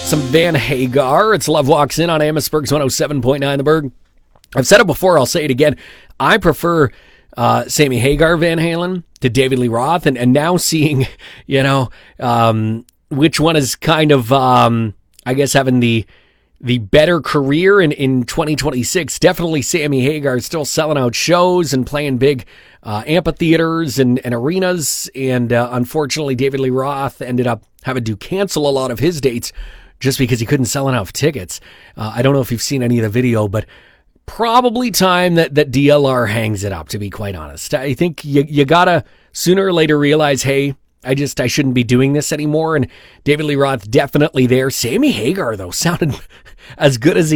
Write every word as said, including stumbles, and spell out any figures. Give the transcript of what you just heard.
Some Van Hagar. It's Love Walks In on Amherstburg's one oh seven point nine The Berg. I've said it before, I'll say it again. I prefer uh, Sammy Hagar Van Halen to David Lee Roth, and, and now seeing, you know, um, which one is kind of, um, I guess, having the the better career in, in twenty twenty-six. Definitely Sammy Hagar is still selling out shows and playing big uh, amphitheaters and, and arenas, and uh, unfortunately David Lee Roth ended up having to cancel a lot of his dates just because he couldn't sell enough tickets. Uh, I don't know if you've seen any of the video, but probably time that, that D L R hangs it up, to be quite honest. I think you, you gotta sooner or later realize, hey, I just, I shouldn't be doing this anymore. And David Lee Roth definitely there. Sammy Hagar, though, sounded as good as he